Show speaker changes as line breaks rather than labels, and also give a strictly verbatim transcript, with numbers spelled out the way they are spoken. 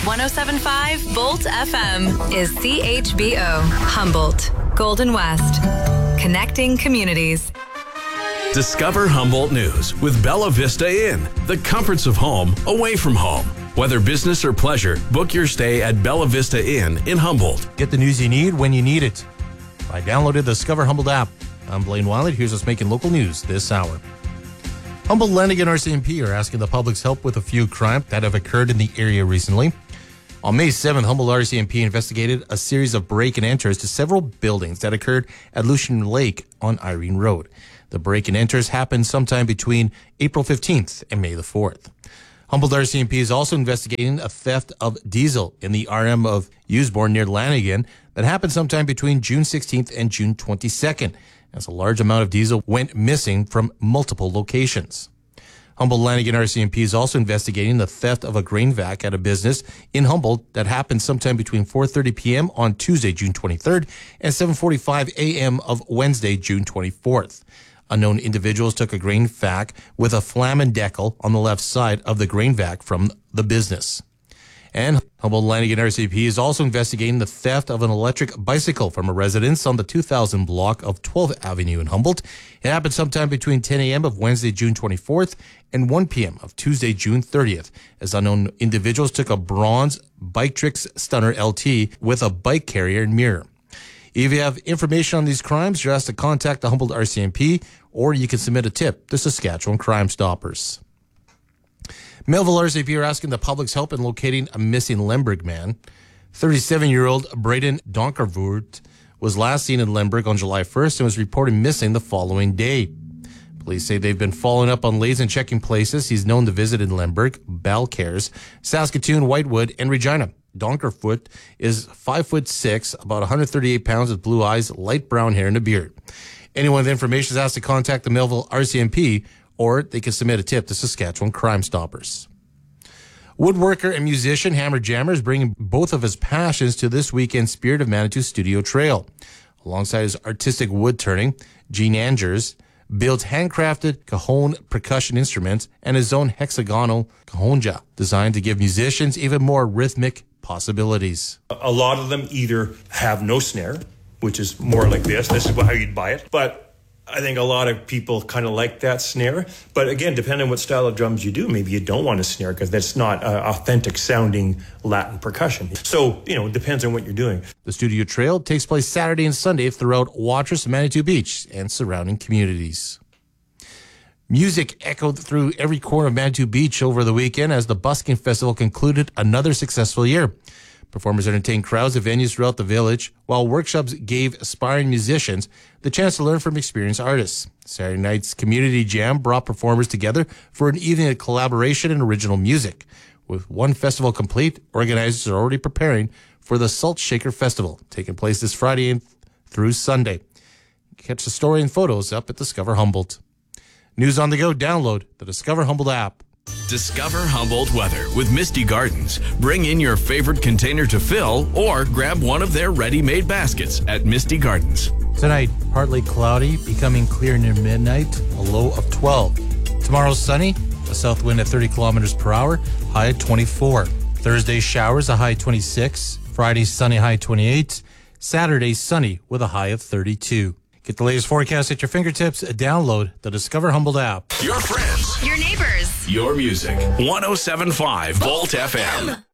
one oh seven point five Bolt F M is C H B O, Humboldt, Golden West. Connecting communities.
Discover Humboldt News with Bella Vista Inn, the comforts of home away from home. Whether business or pleasure, book your stay at Bella Vista Inn in Humboldt.
Get the news you need when you need it. I downloaded the Discover Humboldt app. I'm Blaine Wiley. Here's what's making local news this hour. Humboldt Lanigan R C M P are asking the public's help with a few crimes that have occurred in the area recently. On May seventh, Humboldt R C M P investigated a series of break and enters to several buildings that occurred at Lucian Lake on Irene Road. The break and enters happened sometime between April fifteenth and May the fourth. Humboldt R C M P is also investigating a theft of diesel in the R M of Usborne near Lanigan that happened sometime between June sixteenth and June twenty-second, as a large amount of diesel went missing from multiple locations. Humboldt Lanigan R C M P is also investigating the theft of a grain vac at a business in Humboldt that happened sometime between four thirty p.m. on Tuesday, June twenty-third, and seven forty-five a.m. of Wednesday, June twenty-fourth. Unknown individuals took a grain vac with a flamen decal on the left side of the grain vac from the business. And Humboldt Lanigan R C M P is also investigating the theft of an electric bicycle from a residence on the two thousand block of twelfth Avenue in Humboldt. It happened sometime between ten a.m. of Wednesday, June twenty-fourth and one p.m. of Tuesday, June thirtieth, as unknown individuals took a bronze Biketrix Stunner L T with a bike carrier and mirror. If you have information on these crimes, you're asked to contact the Humboldt R C M P, or you can submit a tip to Saskatchewan Crime Stoppers. Melville R C M P are asking the public's help in locating a missing Lemberg man. thirty-seven-year-old Braden Donkervoort was last seen in Lemberg on July first and was reported missing the following day. Police say they've been following up on leads and checking places he's known to visit in Lemberg, Balcares, Saskatoon, Whitewood, and Regina. Donkervoort is five foot six, about one hundred thirty-eight pounds, with blue eyes, light brown hair, and a beard. Anyone with information is asked to contact the Melville R C M P, or they can submit a tip to Saskatchewan Crime Stoppers. Woodworker and musician Hammer Jammer is bringing both of his passions to this weekend's Spirit of Manitou Studio Trail. Alongside his artistic wood turning, Gene Angers builds handcrafted cajon percussion instruments and his own hexagonal cajonja, designed to give musicians even more rhythmic possibilities.
A lot of them either have no snare, which is more like this. This is how you'd buy it. But I think a lot of people kind of like that snare. But again, depending on what style of drums you do, maybe you don't want a snare because that's not uh, authentic sounding Latin percussion. So, you know, it depends on what you're doing.
The Studio Trail takes place Saturday and Sunday throughout Watrous, Manitou Beach, and surrounding communities. Music echoed through every corner of Manitou Beach over the weekend as the Busking Festival concluded another successful year. Performers entertained crowds at venues throughout the village, while workshops gave aspiring musicians the chance to learn from experienced artists. Saturday night's Community Jam brought performers together for an evening of collaboration and original music. With one festival complete, organizers are already preparing for the Salt Shaker Festival, taking place this Friday and through Sunday. Catch the story and photos up at Discover Humboldt. News on the go, download the Discover Humboldt app.
Discover Humboldt weather with Misty Gardens. Bring in your favorite container to fill or grab one of their ready-made baskets at Misty Gardens.
Tonight, partly cloudy, becoming clear near midnight, a low of twelve. Tomorrow, sunny, a south wind at thirty kilometers per hour, high at twenty-four. Thursday, showers, a high twenty-six. Friday, sunny, high twenty-eight. Saturday, sunny with a high of thirty-two. Get the latest forecast at your fingertips. Download the Discover Humboldt app.
Your friends.
Your neighbors.
Your music. one oh seven point five Volt F M.